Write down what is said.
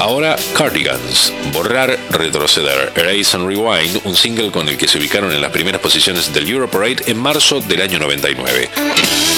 Ahora Cardigans, Borrar, Retroceder, Erase and Rewind, un single con el que se ubicaron en las primeras posiciones del Europarade en marzo del año 99.